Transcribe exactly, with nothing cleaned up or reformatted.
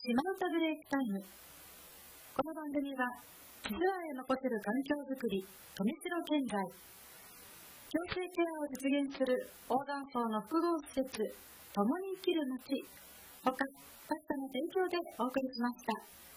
島唄ブレイクタイム。この番組はツアーへ残せる環境づくり、富城建材、共生ケアを実現する横断層の複合施設、共に生きる街、他各社の提供でお送りしました。